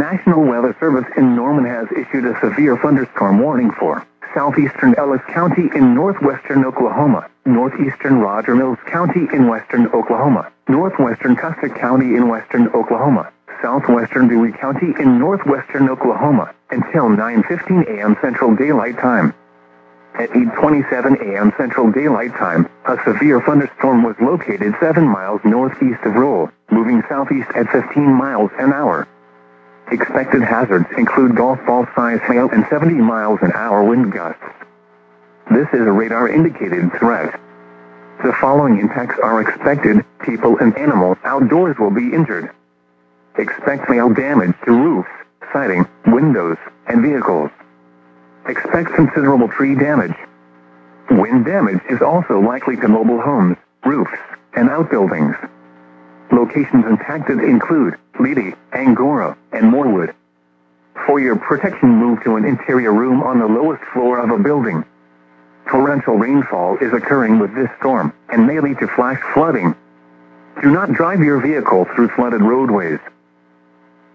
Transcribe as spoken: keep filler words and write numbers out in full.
National Weather Service in Norman has issued a severe thunderstorm warning for southeastern Ellis County in northwestern Oklahoma, northeastern Roger Mills County in western Oklahoma, northwestern Custer County in western Oklahoma, southwestern Dewey County in northwestern Oklahoma, until nine fifteen a m Central Daylight Time. At eight twenty-seven a m Central Daylight Time, a severe thunderstorm was located seven miles northeast of Roll, moving southeast at fifteen miles an hour. Expected hazards include golf ball size hail and seventy miles an hour wind gusts. This is a radar-indicated threat. The following impacts are expected: people and animals outdoors will be injured. Expect hail damage to roofs, siding, windows, and vehicles. Expect considerable tree damage. Wind damage is also likely to mobile homes, roofs, and outbuildings. Locations impacted include Leedy, Angora, and Morewood. For your protection, move to an interior room on the lowest floor of a building. Torrential rainfall is occurring with this storm and may lead to flash flooding. Do not drive your vehicle through flooded roadways.